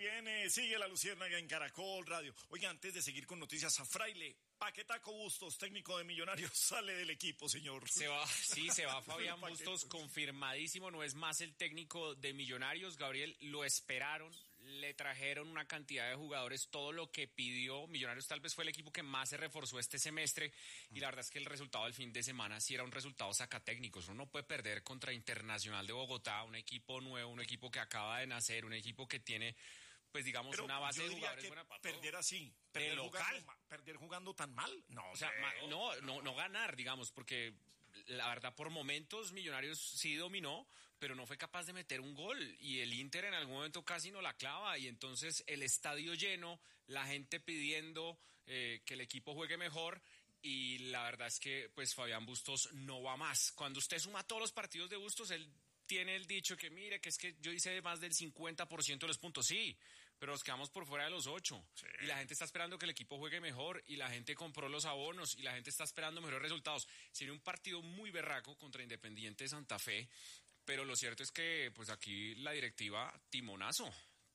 bien, sigue la Luciérnaga en Caracol Radio. Oiga, antes de seguir con noticias, a Fraile, Paquetaco Bustos, técnico de Millonarios, sale del equipo, señor. Se va Fabián Bustos, confirmadísimo, no es más el técnico de Millonarios. Gabriel, lo esperaron, le trajeron una cantidad de jugadores, todo lo que pidió. Millonarios tal vez fue el equipo que más se reforzó este semestre, y la verdad es que el resultado del fin de semana sí era un resultado sacatécnicos. Uno no puede perder contra Internacional de Bogotá, un equipo nuevo, un equipo que acaba de nacer, un equipo que tiene, pues digamos, pero una base de jugadores buena para perder así, perder jugando tan mal, no. O sea, no ganar, digamos, porque la verdad por momentos Millonarios sí dominó, pero no fue capaz de meter un gol, y el Inter en algún momento casi no la clava, y entonces el estadio lleno, la gente pidiendo que el equipo juegue mejor. Y la verdad es que pues Fabián Bustos no va más. Cuando usted suma todos los partidos de Bustos, él tiene el dicho que mire, que es que yo hice más del 50% de los puntos. Sí, pero nos quedamos por fuera de los 8. Sí. Y la gente está esperando que el equipo juegue mejor, y la gente compró los abonos, y la gente está esperando mejores resultados. Sería un partido muy berraco contra Independiente de Santa Fe, pero lo cierto es que pues aquí la directiva, timonazo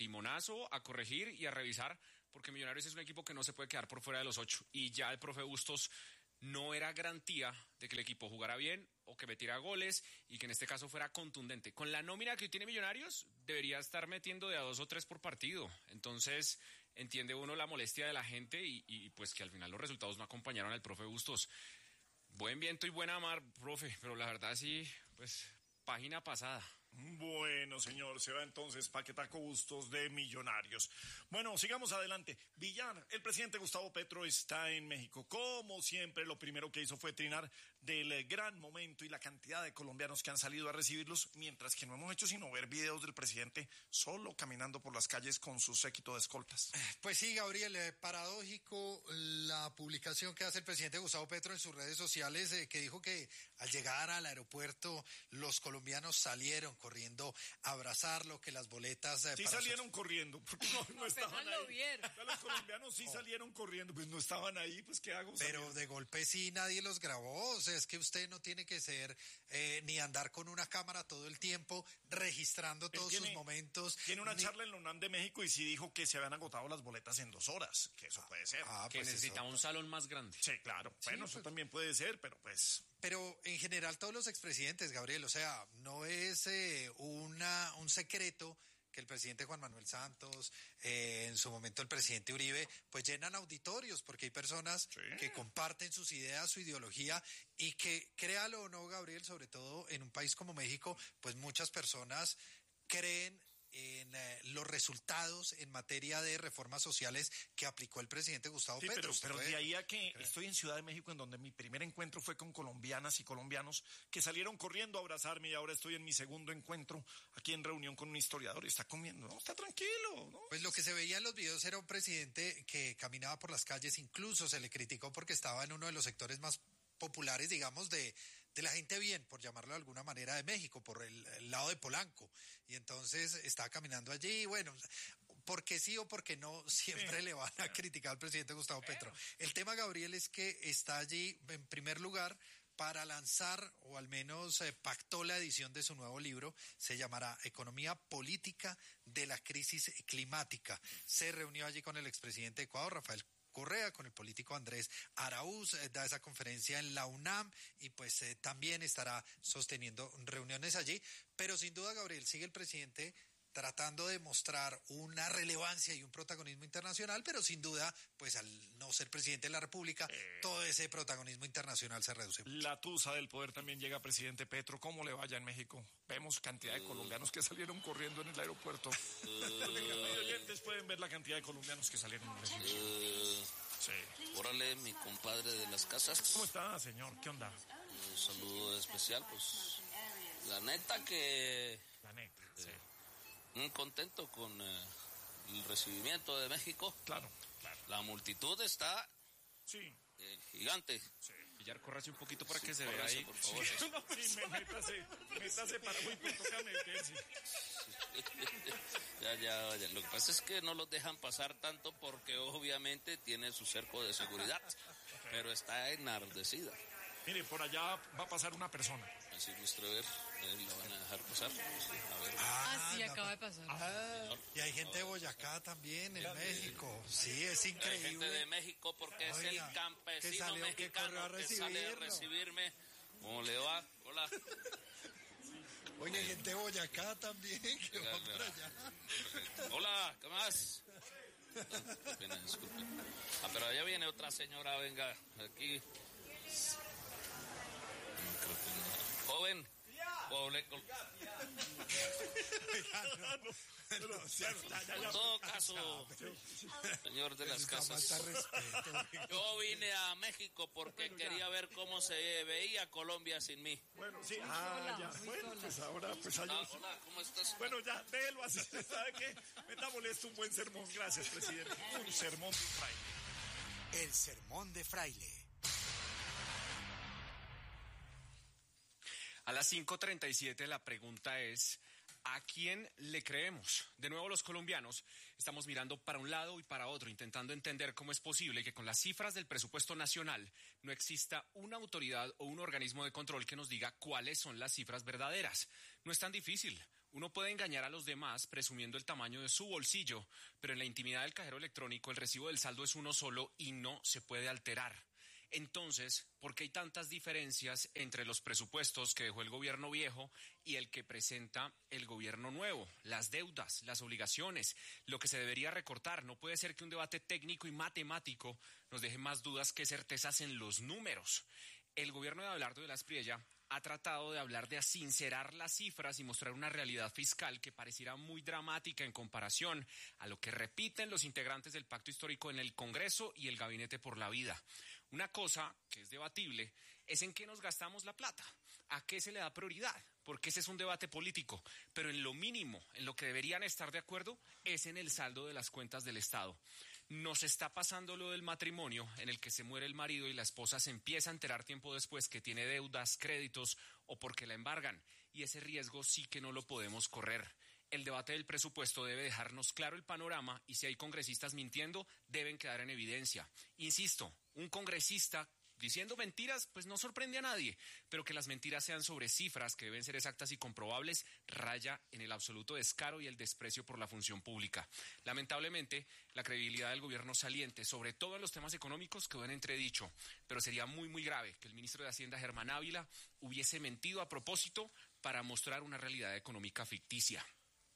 a corregir y a revisar, porque Millonarios es un equipo que no se puede quedar por fuera de los 8. Y ya el profe Bustos no era garantía de que el equipo jugara bien o que metiera goles, y que en este caso fuera contundente. Con la nómina que hoy tiene Millonarios, debería estar metiendo de a 2 o 3 por partido. Entonces, entiende uno la molestia de la gente, y pues que al final los resultados no acompañaron al profe Bustos. Buen viento y buena mar, profe, pero la verdad sí, pues, página pasada. Bueno, señor, se va entonces Paquetaco Bustos de Millonarios. Bueno, sigamos adelante. Villar, el presidente Gustavo Petro está en México. Como siempre, lo primero que hizo fue trinar del gran momento y la cantidad de colombianos que han salido a recibirlos, mientras que no hemos hecho sino ver videos del presidente solo caminando por las calles con su séquito de escoltas. Pues sí, Gabriel, paradójico la publicación que hace el presidente Gustavo Petro en sus redes sociales, que dijo que al llegar al aeropuerto los colombianos salieron corriendo a abrazarlo, que las boletas... sí salieron corriendo, porque no estaban ahí. Los colombianos sí salieron corriendo, pues no estaban ahí, pues ¿qué hago? Pero de golpe sí nadie los grabó, o sea, es que usted no tiene que ser ni andar con una cámara todo el tiempo registrando todos sus momentos. Tiene una charla en la UNAM de México y sí dijo que se habían agotado las boletas en 2 horas, que eso puede ser. Que pues necesitaba un salón más grande. Sí, claro. Sí, bueno, eso también puede ser, pero pues... Pero en general todos los expresidentes, Gabriel, o sea, no es un secreto que el presidente Juan Manuel Santos, en su momento el presidente Uribe, pues llenan auditorios, porque hay personas que comparten sus ideas, su ideología, y que, créalo o no, Gabriel, sobre todo en un país como México, pues muchas personas creen en los resultados en materia de reformas sociales que aplicó el presidente Gustavo Petro. Pero de ahí a que estoy en Ciudad de México, en donde mi primer encuentro fue con colombianas y colombianos que salieron corriendo a abrazarme, y ahora estoy en mi segundo encuentro aquí en reunión con un historiador y está comiendo, ¿no? Está tranquilo, ¿no? Pues lo que se veía en los videos era un presidente que caminaba por las calles, incluso se le criticó porque estaba en uno de los sectores más populares, digamos, de la gente bien, por llamarlo de alguna manera, de México, por el lado de Polanco, y entonces estaba caminando allí, bueno, porque sí o porque no, siempre le van a criticar al presidente Gustavo Petro. El tema, Gabriel, es que está allí, en primer lugar, para lanzar, o al menos pactó la edición de su nuevo libro, se llamará Economía Política de la Crisis Climática. Se reunió allí con el expresidente de Ecuador, Rafael Correa, con el político Andrés Araúz, da esa conferencia en la UNAM, y pues también estará sosteniendo reuniones allí, pero sin duda, Gabriel, sigue el presidente tratando de mostrar una relevancia y un protagonismo internacional, pero sin duda, pues al no ser presidente de la República, todo ese protagonismo internacional se reduce mucho. La tusa del poder también llega, presidente Petro. ¿Cómo le vaya en México? Vemos cantidad de colombianos que salieron corriendo en el aeropuerto. Los oyentes pueden ver la cantidad de colombianos que salieron en el aeropuerto. Sí. Órale, mi compadre de las casas. ¿Cómo está, señor? ¿Qué onda? Un saludo especial, pues. La neta que... sí. Muy contento con el recibimiento de México. Claro. La multitud está gigante. Sí. Villar, córrase un poquito para que se vea ahí. Por favor. Sí, métase para muy poco, meterse. Ya. Lo que pasa es que no los dejan pasar tanto porque obviamente tiene su cerco de seguridad, pero está enardecida. Mire, por allá va a pasar una persona. Así ilustre ver, ¿lo van a dejar pasar? A ver. Sí, acaba de pasar. Y hay gente de Boyacá también, en México. Sí, es increíble. Hay gente de México porque es el campesino mexicano que sale a recibirme. ¿Cómo le va? Hola. Oye, hay gente de Boyacá también que va por allá. Hola, ¿qué más? Disculpen. Pero allá viene otra señora, venga, aquí. Joven. En todo caso, señor de las casas, yo vine a México porque quería ver cómo se veía Colombia sin mí. Bueno, sí. Ya. Bueno, pues ahora, pues allá. Hola, ¿cómo estás? Bueno, ya, déjelo así. ¿Sabe qué? Metámosle esto un buen sermón. Gracias, presidente. Un sermón de fraile. El sermón de fraile. A las 5:37 la pregunta es, ¿a quién le creemos? De nuevo los colombianos estamos mirando para un lado y para otro, intentando entender cómo es posible que con las cifras del presupuesto nacional no exista una autoridad o un organismo de control que nos diga cuáles son las cifras verdaderas. No es tan difícil. Uno puede engañar a los demás presumiendo el tamaño de su bolsillo, pero en la intimidad del cajero electrónico el recibo del saldo es uno solo y no se puede alterar. Entonces, ¿por qué hay tantas diferencias entre los presupuestos que dejó el gobierno viejo y el que presenta el gobierno nuevo? Las deudas, las obligaciones, lo que se debería recortar. No puede ser que un debate técnico y matemático nos deje más dudas que certezas en los números. El gobierno de Abelardo de la Espriella ha tratado de hablar de asincerar las cifras y mostrar una realidad fiscal que pareciera muy dramática en comparación a lo que repiten los integrantes del Pacto Histórico en el Congreso y el Gabinete por la Vida. Una cosa que es debatible es en qué nos gastamos la plata, a qué se le da prioridad, porque ese es un debate político, pero en lo mínimo, en lo que deberían estar de acuerdo, es en el saldo de las cuentas del Estado. Nos está pasando lo del matrimonio, en el que se muere el marido y la esposa se empieza a enterar tiempo después que tiene deudas, créditos o porque la embargan, y ese riesgo sí que no lo podemos correr. El debate del presupuesto debe dejarnos claro el panorama y si hay congresistas mintiendo, deben quedar en evidencia. Insisto, un congresista diciendo mentiras, pues no sorprende a nadie, pero que las mentiras sean sobre cifras que deben ser exactas y comprobables, raya en el absoluto descaro y el desprecio por la función pública. Lamentablemente, la credibilidad del gobierno saliente, sobre todo en los temas económicos, quedó en entredicho, pero sería muy, muy grave que el ministro de Hacienda, Germán Ávila, hubiese mentido a propósito para mostrar una realidad económica ficticia.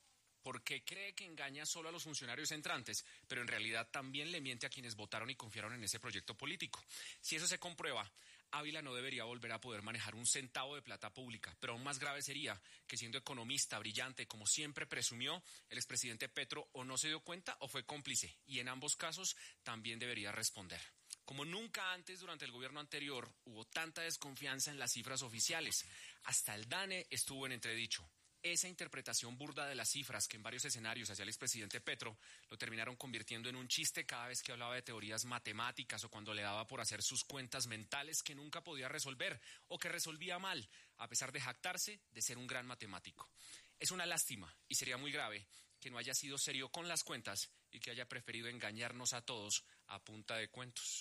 Porque cree que engaña solo a los funcionarios entrantes, pero en realidad también le miente a quienes votaron y confiaron en ese proyecto político. Si eso se comprueba, Ávila no debería volver a poder manejar un centavo de plata pública, pero aún más grave sería que siendo economista brillante, como siempre presumió, el expresidente Petro o no se dio cuenta o fue cómplice, y en ambos casos también debería responder. Como nunca antes durante el gobierno anterior hubo tanta desconfianza en las cifras oficiales, hasta el DANE estuvo en entredicho. Esa interpretación burda de las cifras que en varios escenarios hacía el expresidente Petro lo terminaron convirtiendo en un chiste cada vez que hablaba de teorías matemáticas o cuando le daba por hacer sus cuentas mentales que nunca podía resolver o que resolvía mal, a pesar de jactarse de ser un gran matemático. Es una lástima y sería muy grave que no haya sido serio con las cuentas y que haya preferido engañarnos a todos a punta de cuentos.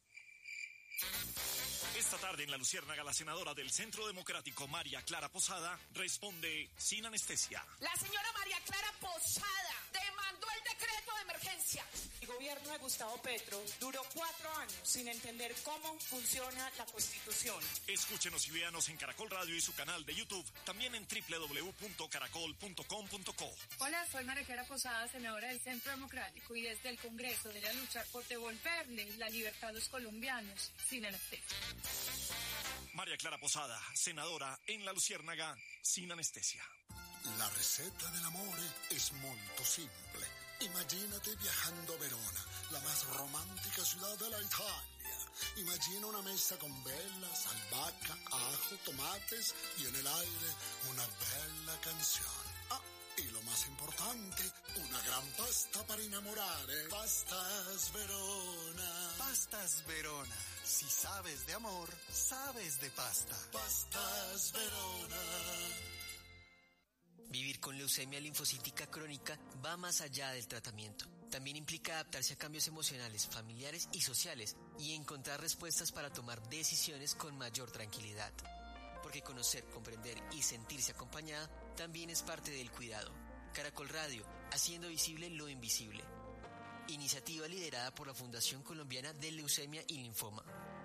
Esta tarde en La Luciérnaga, la senadora del Centro Democrático, María Clara Posada, responde sin anestesia. La señora María Clara Posada demandó el decreto de emergencia. El gobierno de Gustavo Petro duró 4 años sin entender cómo funciona la Constitución. Escúchenos y véanos en Caracol Radio y su canal de YouTube, también en www.caracol.com.co. Hola, soy María Clara Posada, senadora del Centro Democrático, y desde el Congreso voy a luchar por devolverle la libertad a los colombianos sin anestesia. María Clara Posada, senadora en La Luciérnaga, sin anestesia. La receta del amor es molto simple. Imagínate viajando a Verona, la más romántica ciudad de la Italia. Imagina una mesa con velas, albahaca, ajo, tomates y en el aire una bella canción. Ah, y lo más importante, una gran pasta para enamorar, ¿eh? Pastas Verona. Pastas Verona. Si sabes de amor, sabes de pasta. Pastas Verona. Vivir con leucemia linfocítica crónica va más allá del tratamiento. También implica adaptarse a cambios emocionales, familiares y sociales y encontrar respuestas para tomar decisiones con mayor tranquilidad. Porque porque conocer, comprender y sentirse acompañada también es parte del cuidado. Caracol Radio, haciendo visible lo invisible. Iniciativa liderada por la Fundación Colombiana de Leucemia y Linfoma.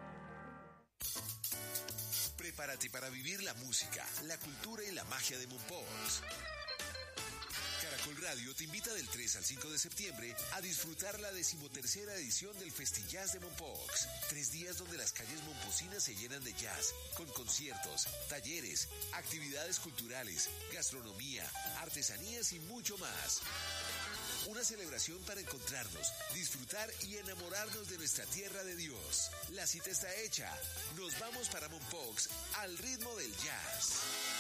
Prepárate para vivir la música, la cultura y la magia de Mompox. Caracol Radio te invita del 3 al 5 de septiembre a disfrutar la 13ª edición del Festillas de Mompox. 3 días donde las calles momposinas se llenan de jazz, con conciertos, talleres, actividades culturales, gastronomía, artesanías y mucho más. Una celebración para encontrarnos, disfrutar y enamorarnos de nuestra tierra de Dios. La cita está hecha. Nos vamos para Mompox al ritmo del jazz.